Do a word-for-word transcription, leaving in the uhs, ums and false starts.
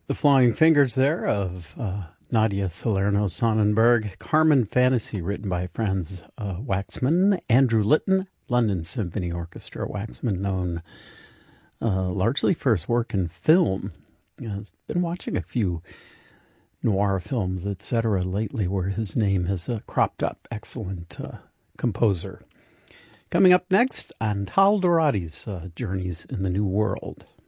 The Flying Fingers there of uh, Nadia Salerno Sonnenberg. Carmen Fantasy, written by Franz uh, Waxman. Andrew Litton, London Symphony Orchestra. Waxman, known uh, largely for his work in film. Uh, I've been watching a few noir films, et cetera lately where his name has uh, cropped up. Excellent uh, composer. Coming up next, Antal Dourati's uh, Journeys in the New World.